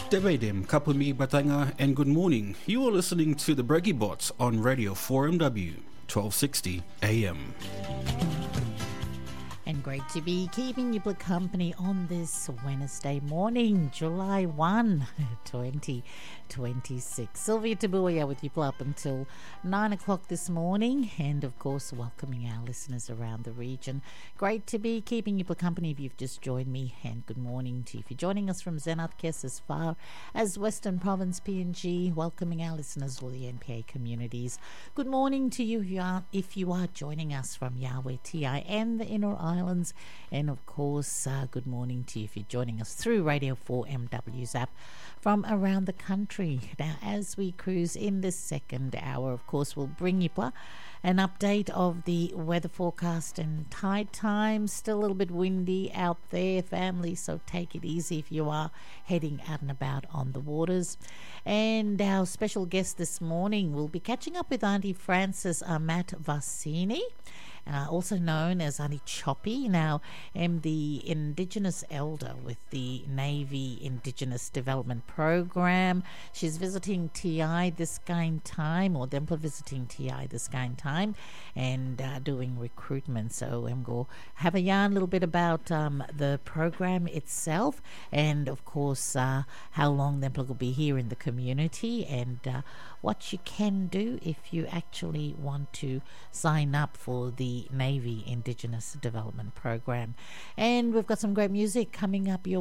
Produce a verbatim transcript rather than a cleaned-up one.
Devedem, Kapumi Batanga, and good morning. You are listening to the Breggy Bots on Radio four M W, twelve sixty A M. And great to be keeping you company on this Wednesday morning, July first, twenty twenty-six. Sylvia Tabuya with you up until nine o'clock this morning, and of course welcoming our listeners around the region. Great to be keeping you company if you've just joined me, and good morning to you if you're joining us from Zenat-Kes as far as Western Province P N G, welcoming our listeners all the N P A communities. Good morning to you if you are, if you are joining us from Yahweh T I and the Inner Islands, and of course uh, good morning to you if you're joining us through Radio four M W's app from around the country. Now, as we cruise in this second hour, of course, we'll bring you an update of the weather forecast and tide times. Still a little bit windy out there, family, so take it easy if you are heading out and about on the waters. And our special guest this morning will be catching up with Auntie Frances Amat Varsini, Uh, also known as Auntie Choppy. Now, am the Indigenous Elder with the Navy Indigenous Development Program. She's visiting T I this kind time, or Dempler visiting T I this kind time, and uh, doing recruitment. So I'm going to have a yarn a little bit about um, the program itself, and of course uh, how long Dempler will be here in the community, and uh, what you can do if you actually want to sign up for the Navy Indigenous Development Program. And we've got some great music coming up your